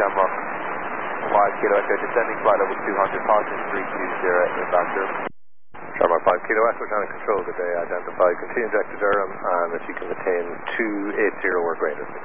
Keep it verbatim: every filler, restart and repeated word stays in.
Shamrock. five Kilo Echo, descending flight level two hundred, passing three two zero, inbound zero. Shamrock five Kilo Echo, Lieutenant Control, good day, identified. Continue direct to Durham, and if you can attain two eighty or greater.